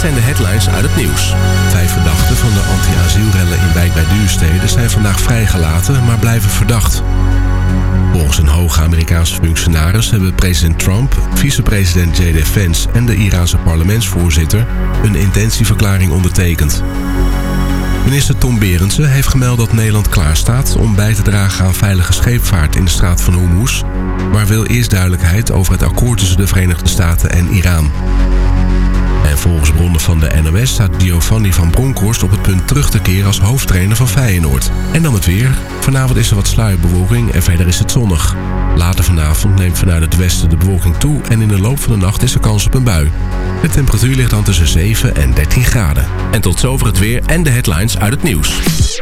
zijn de headlines uit het nieuws. 5 verdachten van de anti-asielrellen in Wijk bij Duurstede zijn vandaag vrijgelaten, maar blijven verdacht. Volgens een hoge Amerikaanse functionaris hebben president Trump, vicepresident J.D. Vance en de Iraanse parlementsvoorzitter een intentieverklaring ondertekend. Minister Tom Berendsen heeft gemeld dat Nederland klaarstaat om bij te dragen aan veilige scheepvaart in de straat van Hormuz, maar wil eerst duidelijkheid over het akkoord tussen de Verenigde Staten en Iran. En volgens bronnen van de NOS staat Giovanni van Bronckhorst op het punt terug te keren als hoofdtrainer van Feyenoord. En dan het weer. Vanavond is er wat sluierbewolking en verder is het zonnig. Later vanavond neemt vanuit het westen de bewolking toe en in de loop van de nacht is er kans op een bui. De temperatuur ligt dan tussen 7 en 13 graden. En tot zover het weer en de headlines uit het nieuws.